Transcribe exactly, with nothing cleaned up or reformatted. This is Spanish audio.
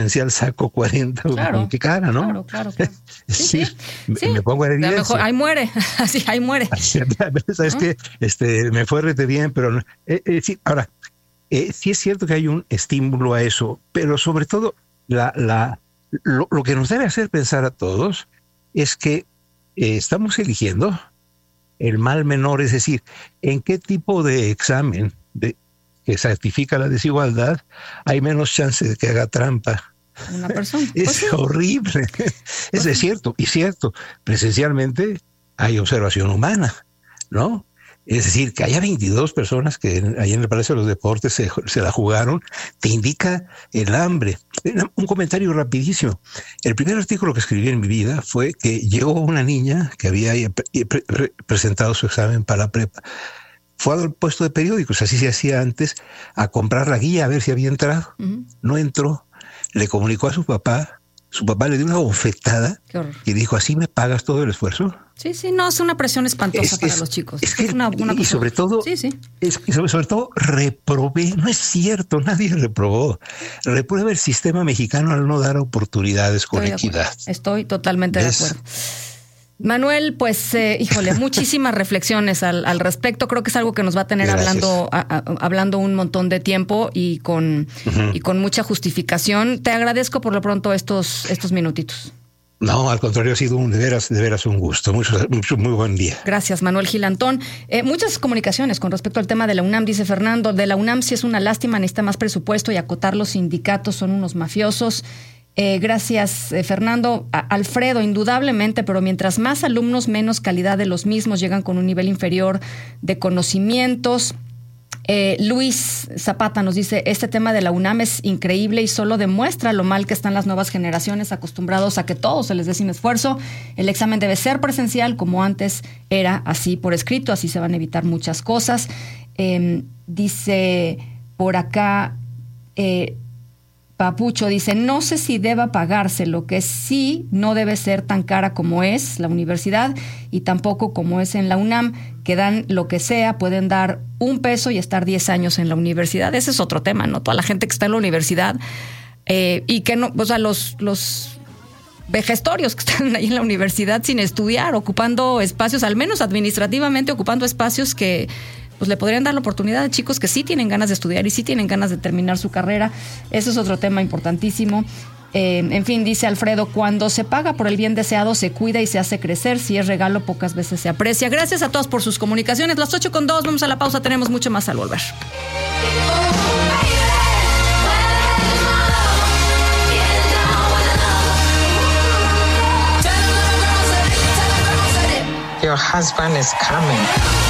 saco cuarenta, claro, qué cara, ¿no? Claro, claro, claro. Sí, sí, sí, me, me pongo en evidencia. Mejor, ahí muere, así, ahí muere. ¿Sabes ¿no? qué? Este, me fue rete bien, pero no. Eh, eh, sí, ahora, eh, sí es cierto que hay un estímulo a eso, pero sobre todo, la, la, lo, lo que nos debe hacer pensar a todos es que eh, estamos eligiendo el mal menor, es decir, en qué tipo de examen de, que certifica la desigualdad hay menos chance de que haga trampa. Una persona. Es pues sí. horrible. Es de cierto, y cierto, presencialmente hay observación humana, ¿no? Es decir, que haya veintidós personas que ahí en el Palacio de los Deportes se, se la jugaron, te indica el hambre. Un comentario rapidísimo. El primer artículo que escribí en mi vida fue que llegó una niña que había pre- pre- presentado su examen para la prepa. Fue al puesto de periódicos, así se hacía antes, a comprar la guía a ver si había entrado. Uh-huh. No entró. Le comunicó a su papá, su papá le dio una bofetada y dijo, ¿así me pagas todo el esfuerzo? Sí, sí, no, es una presión espantosa es, para es, los chicos. Es que, es una, una y cosa... sobre todo, sí, sí. Es, y sobre, sobre todo, reprobé, no es cierto, nadie reprobó. Reprueba el sistema mexicano al no dar oportunidades con Estoy equidad. Estoy totalmente ¿ves? De acuerdo. Manuel, pues, eh, híjole, muchísimas reflexiones al, al respecto. Creo que es algo que nos va a tener hablando, a, a, hablando un montón de tiempo y con, uh-huh. y con mucha justificación. Te agradezco por lo pronto estos, estos minutitos. No, al contrario, ha sido un, de veras, de veras un gusto. Mucho, mucho, muy buen día. Gracias, Manuel Gilantón. Eh, muchas comunicaciones con respecto al tema de la UNAM, dice Fernando. De la UNAM sí es una lástima, necesita más presupuesto y acotar los sindicatos, son unos mafiosos. Eh, gracias, eh, Fernando. A- Alfredo, indudablemente, pero mientras más alumnos, menos calidad de los mismos, llegan con un nivel inferior de conocimientos. Eh, Luis Zapata nos dice, este tema de la UNAM es increíble y solo demuestra lo mal que están las nuevas generaciones acostumbrados a que todo se les dé sin esfuerzo. El examen debe ser presencial como antes era, así por escrito, así se van a evitar muchas cosas. Eh, dice por acá... Eh, Papucho dice, no sé si deba pagarse, lo que sí no debe ser tan cara como es la universidad y tampoco como es en la UNAM, que dan lo que sea, pueden dar un peso y estar diez años en la universidad. Ese es otro tema, ¿no? Toda la gente que está en la universidad eh, y que no, o sea, los, los vejestorios que están ahí en la universidad sin estudiar, ocupando espacios, al menos administrativamente, ocupando espacios que pues le podrían dar la oportunidad a chicos que sí tienen ganas de estudiar y sí tienen ganas de terminar su carrera. Eso es otro tema importantísimo. Eh, en fin, dice Alfredo, cuando se paga por el bien deseado, se cuida y se hace crecer. Si es regalo, pocas veces se aprecia. Gracias a todos por sus comunicaciones. Las ocho con dos, vamos a la pausa, tenemos mucho más al volver. Your husband is coming.